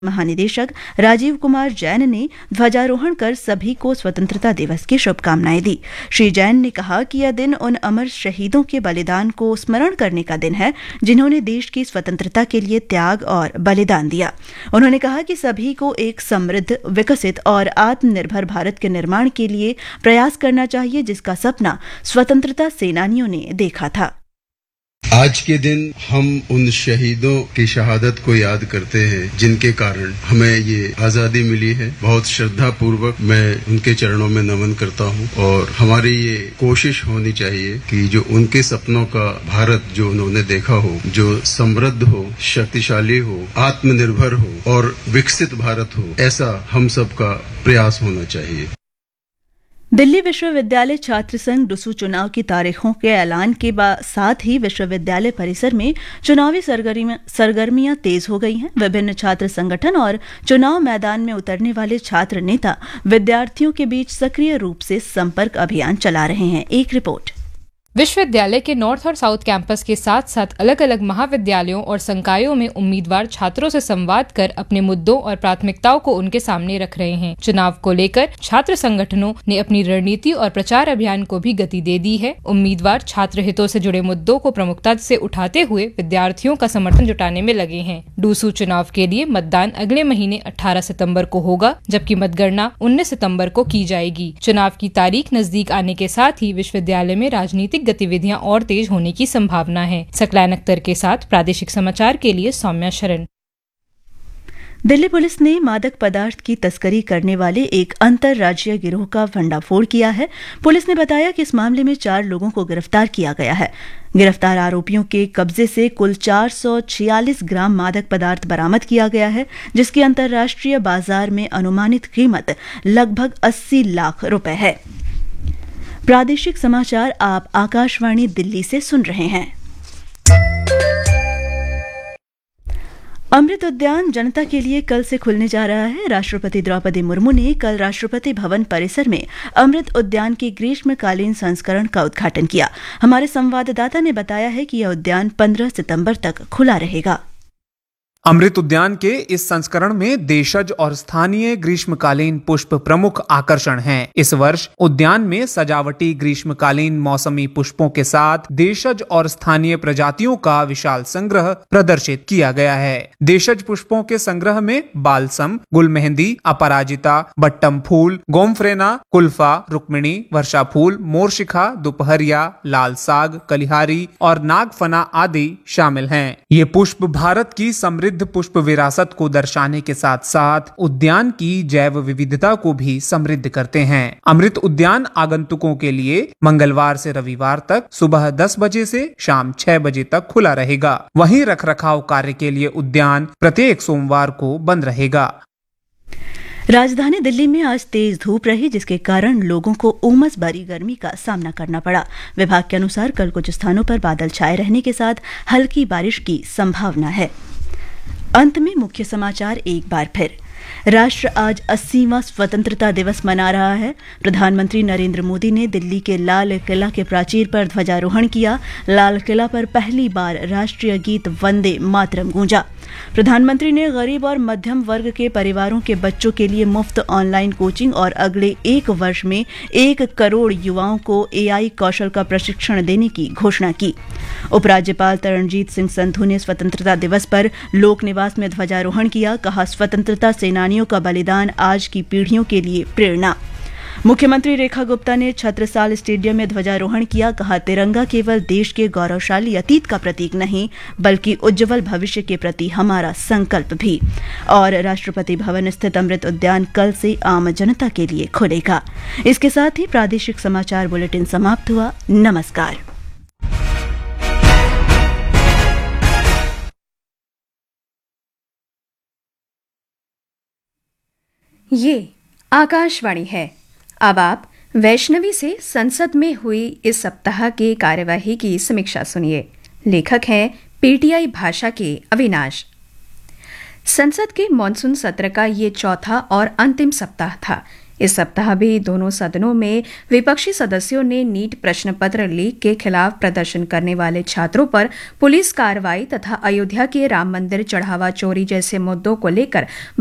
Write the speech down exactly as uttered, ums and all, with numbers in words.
महानिदेशक राजीव कुमार जैन ने ध्वजारोहण कर सभी को स्वतंत्रता दिवस की शुभकामनाएं दी। श्री जैन ने कहा कि यह दिन उन अमर शहीदों के बलिदान को स्मरण करने का दिन है जिन्होंने देश की स्वतंत्रता के लिए त्याग और बलिदान दिया। उन्होंने कहा कि सभी को एक समृद्ध, विकसित और आत्मनिर्भर भारत के निर्माण के लिए प्रयास करना चाहिए, जिसका सपना स्वतंत्रता सेनानियों ने देखा था। आज के दिन हम उन शहीदों की शहादत को याद करते हैं जिनके कारण हमें ये आजादी मिली है। बहुत श्रद्धा पूर्वक मैं उनके चरणों में नमन करता हूँ और हमारी ये कोशिश होनी चाहिए कि जो उनके सपनों का भारत जो उन्होंने देखा हो, जो समृद्ध हो, शक्तिशाली हो, आत्मनिर्भर हो और विकसित भारत हो, ऐसा हम सबका प्रयास होना चाहिए। दिल्ली विश्वविद्यालय छात्र संघ डुसू चुनाव की तारीखों के ऐलान के साथ ही विश्वविद्यालय परिसर में चुनावी सरगर्मियां तेज हो गई हैं। विभिन्न छात्र संगठन और चुनाव मैदान में उतरने वाले छात्र नेता विद्यार्थियों के बीच सक्रिय रूप से संपर्क अभियान चला रहे हैं। एक रिपोर्ट। विश्वविद्यालय के नॉर्थ और साउथ कैंपस के साथ साथ अलग अलग महाविद्यालयों और संकायों में उम्मीदवार छात्रों से संवाद कर अपने मुद्दों और प्राथमिकताओं को उनके सामने रख रहे हैं। चुनाव को लेकर छात्र संगठनों ने अपनी रणनीति और प्रचार अभियान को भी गति दे दी है। उम्मीदवार छात्र हितों से जुड़े मुद्दों को प्रमुखता से उठाते हुए विद्यार्थियों का समर्थन जुटाने में लगे हैं। डूसू चुनाव के लिए मतदान अगले महीने अठारह सितम्बर को होगा, जबकि मतगणना उन्नीस सितम्बर को की जाएगी। चुनाव की तारीख नजदीक आने के साथ ही विश्वविद्यालय में राजनीतिक गतिविधियां और तेज होने की संभावना है। सकलैन अख्तर के साथ प्रादेशिक समाचार के लिए सौम्या शरण। दिल्ली पुलिस ने मादक पदार्थ की तस्करी करने वाले एक अंतर्राज्यीय गिरोह का भंडाफोड़ किया है। पुलिस ने बताया कि इस मामले में चार लोगों को गिरफ्तार किया गया है। गिरफ्तार आरोपियों के कब्जे से कुल चार सौ छियालीस ग्राम मादक पदार्थ बरामद किया गया है, जिसकी अंतर्राष्ट्रीय बाजार में अनुमानित कीमत लगभग अस्सी लाख रुपए है। प्रादेशिक समाचार आप आकाशवाणी दिल्ली से सुन रहे हैं। अमृत उद्यान जनता के लिए कल से खुलने जा रहा है। राष्ट्रपति द्रौपदी मुर्मू ने कल राष्ट्रपति भवन परिसर में अमृत उद्यान के ग्रीष्मकालीन संस्करण का उद्घाटन किया। हमारे संवाददाता ने बताया है कि यह उद्यान पंद्रह सितंबर तक खुला रहेगा। अमृत उद्यान के इस संस्करण में देशज और स्थानीय ग्रीष्मकालीन पुष्प प्रमुख आकर्षण हैं। इस वर्ष उद्यान में सजावटी ग्रीष्मकालीन मौसमी पुष्पों के साथ देशज और स्थानीय प्रजातियों का विशाल संग्रह प्रदर्शित किया गया है। देशज पुष्पों के संग्रह में बालसम, गुलमेहंदी, अपराजिता, बट्टम फूल, गोमफ्रेना, कुल्फा, रुक्मिणी, वर्षा फूल, मोरशिखा, दोपहरिया, लाल साग, कलिहारी और नागफना आदि शामिल हैं। ये पुष्प भारत की समृद्ध पुष्प विरासत को दर्शाने के साथ साथ उद्यान की जैव विविधता को भी समृद्ध करते हैं। अमृत उद्यान आगंतुकों के लिए मंगलवार से रविवार तक सुबह दस बजे से शाम छह बजे तक खुला रहेगा। वहीं रखरखाव कार्य के लिए उद्यान प्रत्येक सोमवार को बंद रहेगा। राजधानी दिल्ली में आज तेज धूप रही, जिसके कारण लोगों को उमस भरी गर्मी का सामना करना पड़ा। विभाग के अनुसार कल कुछ स्थानों पर बादल छाए रहने के साथ हल्की बारिश की संभावना है। अंत में मुख्य समाचार एक बार फिर। राष्ट्र आज अस्सीवां स्वतंत्रता दिवस मना रहा है। प्रधानमंत्री नरेंद्र मोदी ने दिल्ली के लाल किला के प्राचीर पर ध्वजारोहण किया। लाल किला पर पहली बार राष्ट्रीय गीत वंदे मातरम गूंजा। प्रधानमंत्री ने गरीब और मध्यम वर्ग के परिवारों के बच्चों के लिए मुफ्त ऑनलाइन कोचिंग और अगले एक वर्ष में एक करोड़ युवाओं को एआई कौशल का प्रशिक्षण देने की घोषणा की। उपराज्यपाल तरणजीत सिंह संधू ने स्वतंत्रता दिवस पर लोक निवास में ध्वजारोहण किया। कहा, स्वतंत्रता सेनानियों का बलिदान आज की पीढ़ियों के लिए प्रेरणा। मुख्यमंत्री रेखा गुप्ता ने छत्रसाल स्टेडियम में ध्वजारोहण किया। कहा, तिरंगा केवल देश के गौरवशाली अतीत का प्रतीक नहीं, बल्कि उज्जवल भविष्य के प्रति हमारा संकल्प भी। और राष्ट्रपति भवन स्थित अमृत उद्यान कल से आम जनता के लिए खुलेगा। इसके साथ ही प्रादेशिक समाचार बुलेटिन समाप्त हुआ। नमस्कार। ये आकाशवाणी है। अब आप वैष्णवी से संसद में हुई इस सप्ताह की कार्यवाही की समीक्षा सुनिए। लेखक हैं पीटीआई भाषा के अविनाश। संसद के मॉनसून सत्र का ये चौथा और अंतिम सप्ताह था। इस सप्ताह भी दोनों सदनों में विपक्षी सदस्यों ने नीट प्रश्न पत्र लीक के खिलाफ प्रदर्शन करने वाले छात्रों पर पुलिस कार्रवाई तथा अयोध्या के राम मंदिर चढ़ावा चोरी जैसे मुद्दों को लेकर